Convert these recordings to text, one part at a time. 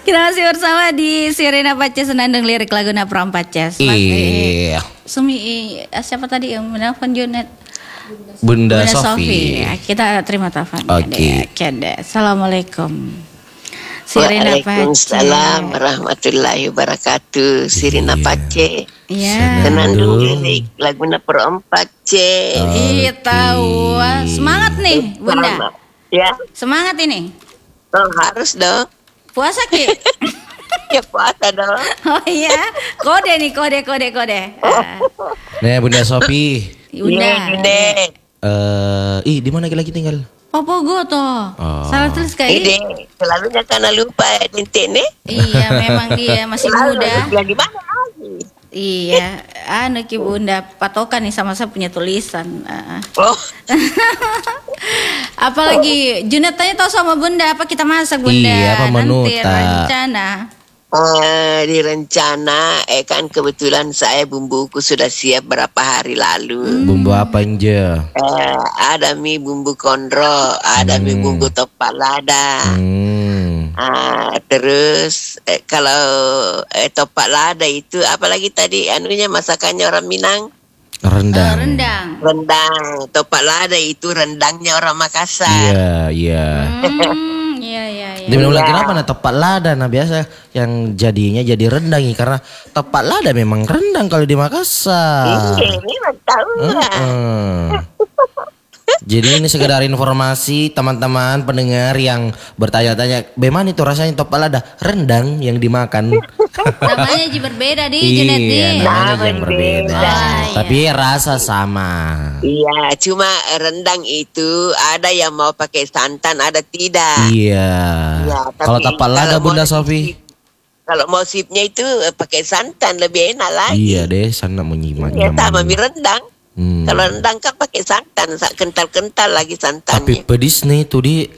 Kita masih bersama di Sirina Paces Senandung Lirik Laguna Prampaces. Iya. Siapa tadi yang menelpon Junet? Bunda Sofi. Ya, kita terima telepon. Oke. Assalamualaikum. Sirina Paces. Waalaikumsalam warahmatullahi wabarakatuh. Sirina Paces. Iya. Senandung Lirik Laguna Prampaces. Iya tahu. Semangat nih, Bunda. Ya. Semangat ini. Oh, harus dong. Puasa Ki? Ya puasa dong. Oh iya, kode nih, kode. Nih Bunda Sofi. Udah. Di mana lagi tinggal? Pogo toh. Oh. Salah tulis kayak Ini selalunya karena lupa dintik nih. Iya, memang dia masih muda. Di mana lagi? Iya, Ki Bunda patokan nih sama saya punya tulisan. Oh, Apalagi Junet tanya tahu sama Bunda apa kita masak Bunda? Iya, apa menu, Nanti Ta? rencana. direncana kan kebetulan saya bumbuku sudah siap berapa hari lalu. Bumbu apa aja? Ada mie bumbu kondro, ada mie bumbu topak lada. Terus kalau topak lada itu apalagi tadi anunya masakannya orang Minang? Rendang. Rendang. Topak lada itu rendangnya orang Makassar. Iya. Iya. Dia bilang kenapa nah tepat lada nah biasa yang jadinya jadi rendang nih karena tepat lada memang rendang kalau di Makassar. Ini tahu lah. Jadi ini sekedar informasi teman-teman pendengar yang bertanya-tanya, bagaimana itu rasanya topak lada? Rendang yang dimakan. Namanya aja berbeda di Junet di. Iya, namanya yang berbeda. Iya. Tapi rasa sama. Iya, cuma rendang itu ada yang mau pakai santan, ada tidak. Iya. Ya, Kalau tapi topak lada kalau Bunda mau Sofi? Kalau mau sipnya itu pakai santan lebih enak lagi. Iya deh, sana menyimak. Ya sama mie rendang. Hmm. Kalau rendang kan pakai santan, kental-kental lagi Tapi santannya. pedis nih itu di.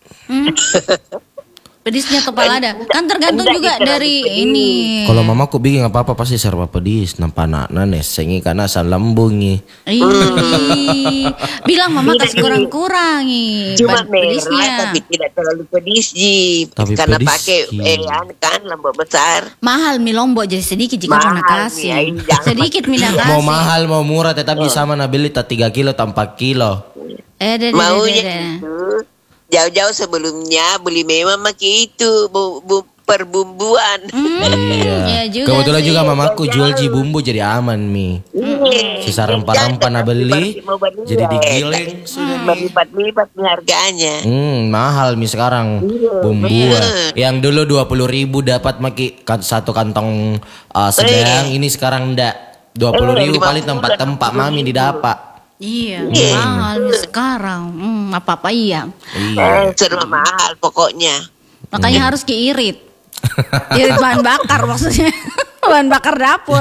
Pedisnya topak lada. Kan tergantung Enggak, juga terlalu dari pedis. ini. Kalau mamaku bikin apa-apa pasti serba pedis. Nampak anak nesengi karena asal lambungi. Ih, bilang mama kasih kurang-kurangi Cuma pedisnya. merah tapi tidak terlalu pedis Ji. Tapi Karena pedis, pakai Ji. kan lombok besar. Mahal mie Lombok jadi sedikit jika Mahal, mau kasih. Mi, jangan Sedikit mie kasih. Mau mahal mau murah tetap bisa mana beli tak 3 kilo tanpa 4 kilo. Maunya itu jauh-jauh sebelumnya beli memang maki itu perbumbuan. Iya. Ya juga Kebetulan sih. juga mamaku jual bumbu jadi aman mi. Sisa rempah-rempah nak beli jadi digiling. Berlipat-lipat nih harganya. Mahal mi sekarang bumbu. Yang dulu 20.000 dapat maki satu kantong sedang, ini sekarang ndak 20.000 paling tempat-tempat mami didapat. Iya, mahal nih sekarang. Apa-apa iya. Iya. Serba mahal pokoknya. Makanya harus diirit. Irit bahan bakar maksudnya. Bahan bakar dapur.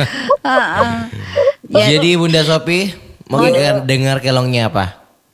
Jadi Bunda Sofi mau dengar kelongnya apa?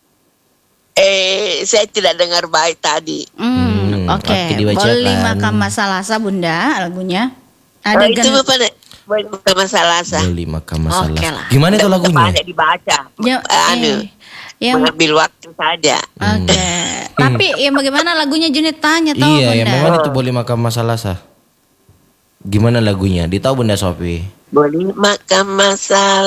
Saya tidak dengar baik tadi. Oke, oke, dibacakan. boleh makan masalasa Bunda lagunya. Ada Ada itu apa nih? Bukan masalah sah. Beli makan masalah. Oke lah. Gimana itu lagunya? Banyak dibaca. yang Mengambil waktu saja. oke. Tapi ya bagaimana lagunya Junet tanya tahu Iya, Bunda. yang memang itu boleh makan masalah sah. Gimana lagunya? Ditahu Bunda Sofi? Boleh makan masalah.